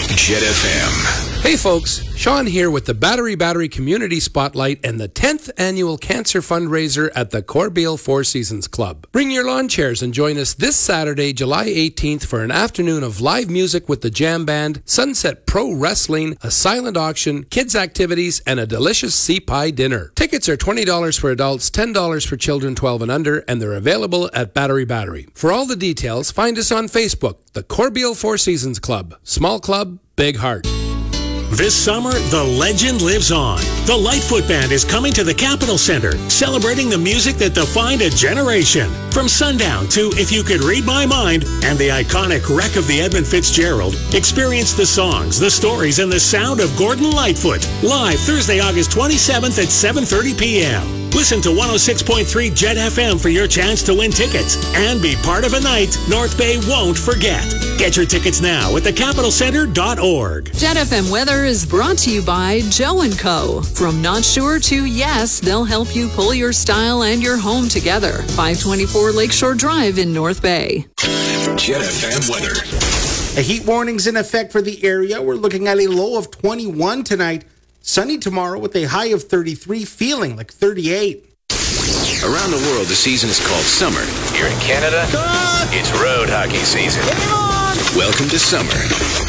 Jet FM. Hey folks, Sean here with the Battery Community Spotlight and the 10th Annual Cancer Fundraiser at the Corbeil Four Seasons Club. Bring your lawn chairs and join us this Saturday, July 18th for an afternoon of live music with the Jam Band, Sunset Pro Wrestling, a silent auction, kids activities, and a delicious sea pie dinner. Tickets are $20 for adults, $10 for children 12 and under, and they're available at Battery. For all the details, find us on Facebook, the Corbeil Four Seasons Club. Small club, big heart. This summer, the legend lives on. The Lightfoot Band is coming to the Capitol Center, celebrating the music that defined a generation. From Sundown to If You Could Read My Mind and the iconic Wreck of the Edmund Fitzgerald, experience the songs, the stories, and the sound of Gordon Lightfoot. Live Thursday, August 27th at 7:30 p.m. Listen to 106.3 Jet FM for your chance to win tickets and be part of a night North Bay won't forget. Get your tickets now at thecapitalcenter.org. Jet FM weather is brought to you by Joe & Co. From not sure to yes, they'll help you pull your style and your home together. 524 Lakeshore Drive in North Bay. Jet FM weather. A heat warning's in effect for the area. We're looking at a low of 21 tonight. Sunny tomorrow with a high of 33, feeling like 38. Around the world, the season is called summer. Here in Canada, it's road hockey season. Welcome to summer.